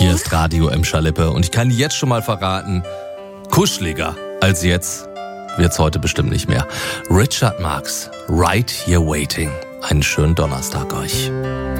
Hier ist Radio M. Schalippe und ich kann jetzt schon mal verraten, kuscheliger als jetzt wird's heute bestimmt nicht mehr. Richard Marx, Right Here Waiting. Einen schönen Donnerstag euch.